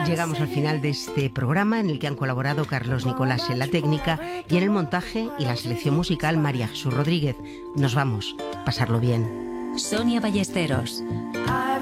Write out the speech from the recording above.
llegamos al final de este programa en el que han colaborado Carlos Nicolás en la técnica y en el montaje y la selección musical María Jesús Rodríguez. Nos vamos. Pasarlo bien. Sonia Ballesteros.